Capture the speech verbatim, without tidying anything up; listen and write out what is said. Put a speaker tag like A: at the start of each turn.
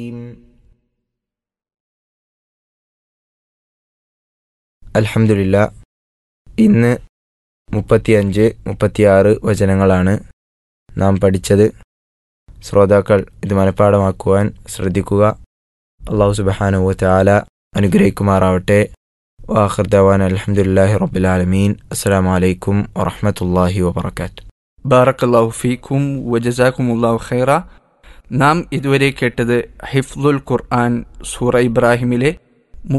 A: അൽഹംദുലില്ലാ. ഇന്ന് മുപ്പത്തിയഞ്ച് മുപ്പത്തിയാറ് വചനങ്ങളാണ് നാം പഠിച്ചത്. ശ്രോതാക്കൾ ഇത് മനഃപ്പാഠമാക്കുവാൻ ശ്രദ്ധിക്കുക. അല്ലാഹു സുബ്ഹാനഹു വ തആല അനുഗ്രഹിക്കുമാറാവട്ടെ. വആഖിർ ദഅവാന അൽഹംദുലില്ലാഹി റബ്ബിൽ ആലമീൻ. അസ്സലാമു അലൈക്കും വറഹ്മത്തുള്ളാഹി വബറകാതുഹു.
B: ബാറക്കല്ലാഹു ഫീക്കും വജസാക്കുമുല്ലാഹു ഖൈറ. നാം ഇതുവരെ കേട്ടത് ഹിഫ്ളുൽ ഖുർആൻ സൂറ ഇബ്രാഹിമിലെ